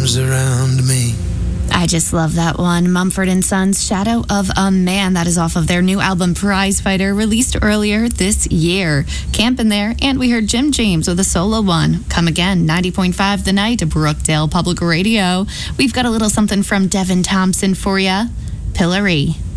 arms around me. I just love that one. Mumford & Sons, Shadow of a Man. That is off of their new album, Prize Fighter, released earlier this year. Camping there, and we heard Jim James with a solo one. Come Again, 90.5 The Night, Brookdale Public Radio. We've got a little something from Devin Thompson for you. Pillory.